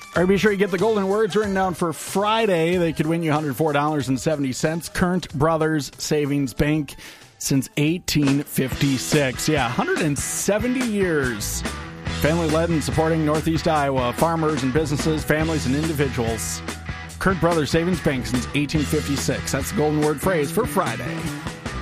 All right, be sure you get the golden words written down for Friday. They could win you $104.70. Current Brothers Savings Bank since 1856. Yeah, 170 years. Family-led and supporting Northeast Iowa. Farmers and businesses, families and individuals. Current Brothers Savings Bank since 1856. That's the golden word phrase for Friday.